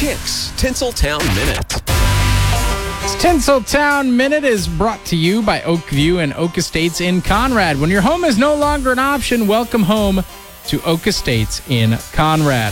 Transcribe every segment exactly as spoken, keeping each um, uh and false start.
Kicks Tinseltown Minute. Tinseltown Minute is brought to you by Oakview and Oak Estates in Conrad. When your home is no longer an option, welcome home to Oak Estates in Conrad.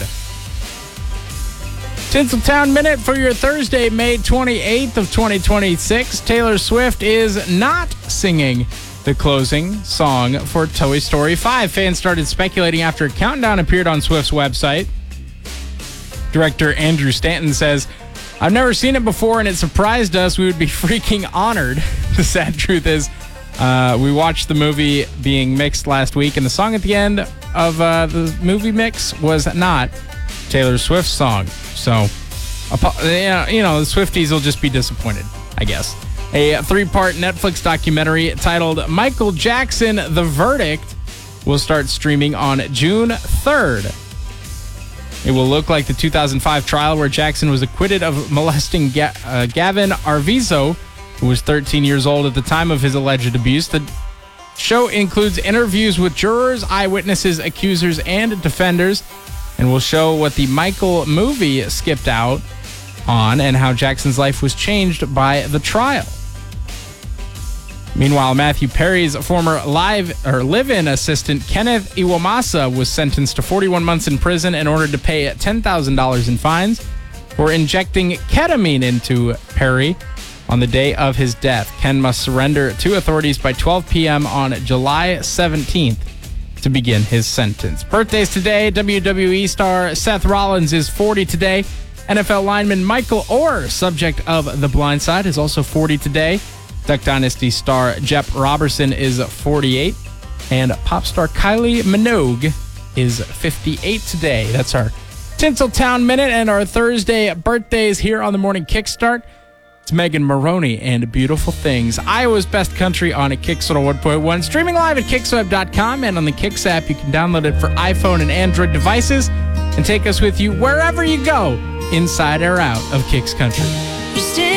Tinseltown Minute for your Thursday, May twenty-eighth of twenty twenty-six. Taylor Swift is not singing the closing song for Toy Story five. Fans started speculating after a countdown appeared on Swift's website. Director Andrew Stanton says, "I've never seen it before and it surprised us. We would be freaking honored." The sad truth is, uh, we watched the movie being mixed last week, and the song at the end of uh, the movie mix was not Taylor Swift's song. So, you know, the Swifties will just be disappointed, I guess. A three-part Netflix documentary titled Michael Jackson: The Verdict will start streaming on June third. It will look like the two thousand five trial where Jackson was acquitted of molesting Ga- uh, Gavin Arvizo, who was thirteen years old at the time of his alleged abuse. The show includes interviews with jurors, eyewitnesses, accusers, and defenders, and will show what the Michael movie skipped out on and how Jackson's life was changed by the trial. Meanwhile, Matthew Perry's former live or live-in assistant Kenneth Iwamasa was sentenced to forty-one months in prison and ordered to pay ten thousand dollars in fines for injecting ketamine into Perry on the day of his death. Ken must surrender to authorities by twelve p.m. on July seventeenth to begin his sentence. Birthdays today: W W E star Seth Rollins is forty today. N F L lineman Michael Orr, subject of The Blind Side, is also forty today. Duck Dynasty star Jep Robertson is forty-eight. And pop star Kylie Minogue is fifty-eight today. That's our Tinseltown Minute and our Thursday birthdays here on the Morning Kickstart. It's Megan Maroney and Beautiful Things. Iowa's best country on a Kicks one oh one point one. Streaming live at Kicksweb dot com and on the Kicks app. You can download it for iPhone and Android devices and take us with you wherever you go, inside or out of Kicks Country.